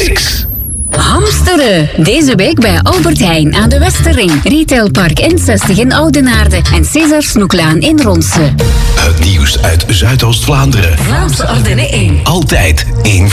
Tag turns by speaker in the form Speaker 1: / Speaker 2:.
Speaker 1: 6.
Speaker 2: Hamsteren. Deze week bij Albert Heijn aan de Westerring. Retailpark N60 in Oudenaarde en César Snoeklaan in Ronse.
Speaker 1: Het nieuws uit Zuidoost-Vlaanderen.
Speaker 2: Vlaamse Ardennen 1.
Speaker 1: Altijd in